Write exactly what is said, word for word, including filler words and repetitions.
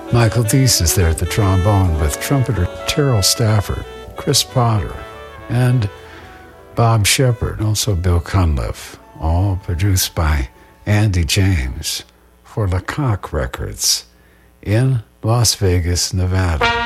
Michael Deese is there at the trombone with trumpeter Terrell Stafford, Chris Potter, and Bob Shepard, also Bill Cunliffe, all produced by Andy James for Lecoq Records in Las Vegas, Nevada.